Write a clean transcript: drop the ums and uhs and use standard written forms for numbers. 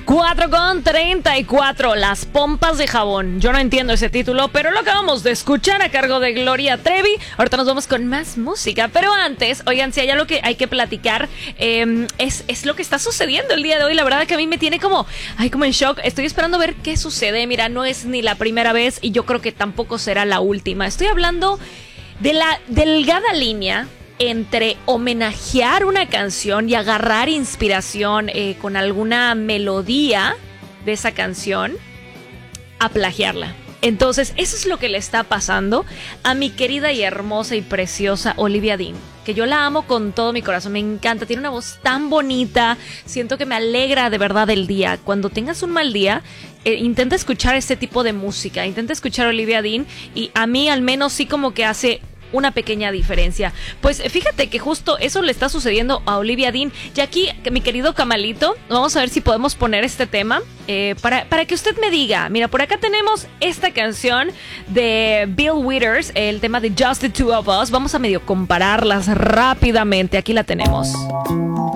4:34, Las pompas de jabón. Yo no entiendo ese título, pero lo acabamos de escuchar a cargo de Gloria Trevi. Ahorita nos vamos con más música, pero antes, oigan, si hay algo que hay que platicar, es lo que está sucediendo el día de hoy. La verdad que a mí me tiene como en shock. Estoy esperando ver qué sucede. Mira, no es ni la primera vez y yo creo que tampoco será la última. Estoy hablando de la delgada línea entre homenajear una canción y agarrar inspiración con alguna melodía de esa canción a plagiarla. Entonces, eso es lo que le está pasando a mi querida y hermosa y preciosa Olivia Dean, que yo la amo con todo mi corazón, me encanta, tiene una voz tan bonita, siento que me alegra de verdad el día. Cuando tengas un mal día, intenta escuchar este tipo de música, intenta escuchar a Olivia Dean y a mí al menos sí como que hace una pequeña diferencia. Pues fíjate que justo eso le está sucediendo a Olivia Dean. Y aquí, mi querido Camalito, vamos a ver si podemos poner este tema para que usted me diga. Mira, por acá tenemos esta canción de Bill Withers, el tema de Just the Two of Us. Vamos a medio compararlas rápidamente. Aquí la tenemos.